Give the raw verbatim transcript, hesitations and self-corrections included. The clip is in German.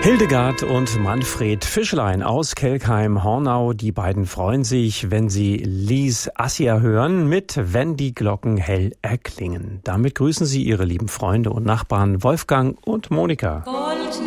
Hildegard und Manfred Fischlein aus Kelkheim-Hornau, die beiden freuen sich, wenn sie Lies Assia hören mit Wenn die Glocken hell erklingen. Damit grüßen sie ihre lieben Freunde und Nachbarn Wolfgang und Monika.